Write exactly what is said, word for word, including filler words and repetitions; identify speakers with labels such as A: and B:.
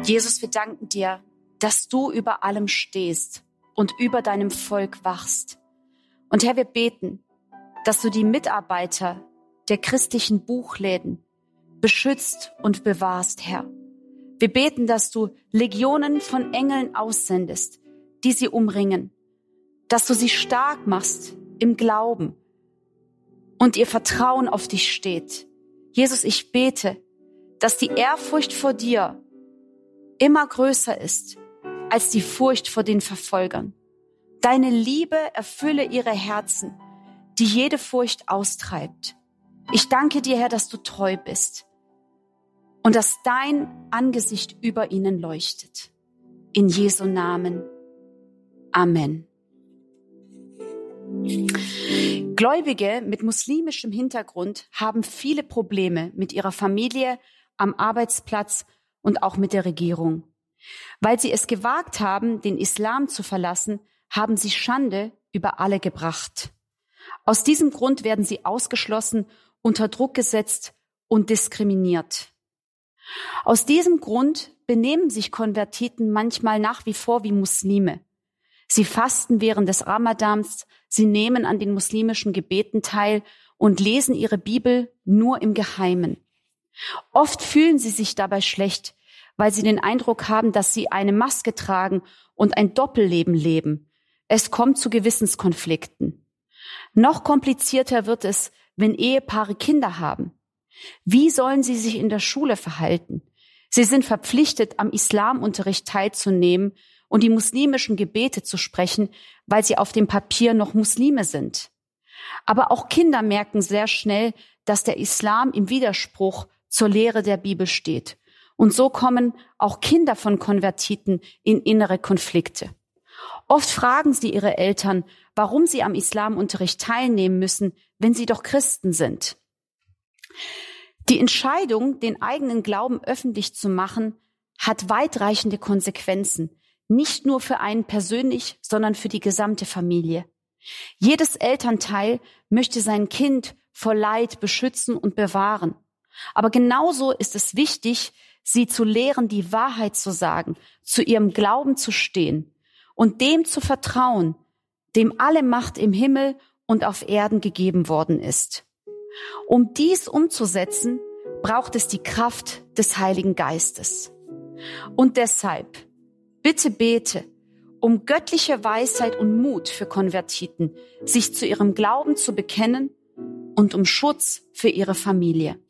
A: Jesus, wir danken dir, dass du über allem stehst und über deinem Volk wachst. Und Herr, wir beten, dass du die Mitarbeiter der christlichen Buchläden beschützt und bewahrst, Herr. Wir beten, dass du Legionen von Engeln aussendest, die sie umringen, dass du sie stark machst im Glauben und ihr Vertrauen auf dich steht. Jesus, ich bete, dass die Ehrfurcht vor dir immer größer ist als die Furcht vor den Verfolgern. Deine Liebe erfülle ihre Herzen, die jede Furcht austreibt. Ich danke dir, Herr, dass du treu bist und dass dein Angesicht über ihnen leuchtet. In Jesu Namen. Amen. Gläubige mit muslimischem Hintergrund haben viele Probleme mit ihrer Familie, am Arbeitsplatz und auch mit der Regierung. Weil sie es gewagt haben, den Islam zu verlassen, haben sie Schande über alle gebracht. Aus diesem Grund werden sie ausgeschlossen, unter Druck gesetzt und diskriminiert. Aus diesem Grund benehmen sich Konvertiten manchmal nach wie vor wie Muslime. Sie fasten während des Ramadans, sie nehmen an den muslimischen Gebeten teil und lesen ihre Bibel nur im Geheimen. Oft fühlen sie sich dabei schlecht, weil sie den Eindruck haben, dass sie eine Maske tragen und ein Doppelleben leben. Es kommt zu Gewissenskonflikten. Noch komplizierter wird es, wenn Ehepaare Kinder haben. Wie sollen sie sich in der Schule verhalten? Sie sind verpflichtet, am Islamunterricht teilzunehmen und die muslimischen Gebete zu sprechen, weil sie auf dem Papier noch Muslime sind. Aber auch Kinder merken sehr schnell, dass der Islam im Widerspruch zur Lehre der Bibel steht. Und so kommen auch Kinder von Konvertiten in innere Konflikte. Oft fragen sie ihre Eltern, warum sie am Islamunterricht teilnehmen müssen, wenn sie doch Christen sind. Die Entscheidung, den eigenen Glauben öffentlich zu machen, hat weitreichende Konsequenzen, nicht nur für einen persönlich, sondern für die gesamte Familie. Jedes Elternteil möchte sein Kind vor Leid beschützen und bewahren. Aber genauso ist es wichtig, sie zu lehren, die Wahrheit zu sagen, zu ihrem Glauben zu stehen und dem zu vertrauen, dem alle Macht im Himmel und auf Erden gegeben worden ist. Um dies umzusetzen, braucht es die Kraft des Heiligen Geistes. Und deshalb, bitte bete um göttliche Weisheit und Mut für Konvertiten, sich zu ihrem Glauben zu bekennen und um Schutz für ihre Familie.